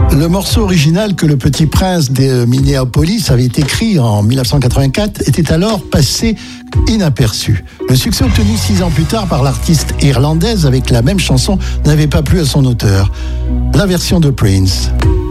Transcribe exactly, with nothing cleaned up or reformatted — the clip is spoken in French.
Le morceau original que le Petit Prince de Minneapolis avait écrit en dix-neuf cent quatre-vingt-quatre était alors passé inaperçu. Le succès obtenu six ans plus tard par l'artiste irlandaise avec la même chanson n'avait pas plu à son auteur. La version de Prince.